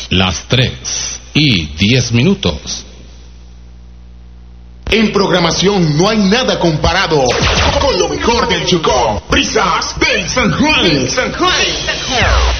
las 3:10. En programación no hay nada comparado con lo mejor del Chocó. Brisas del San Juan.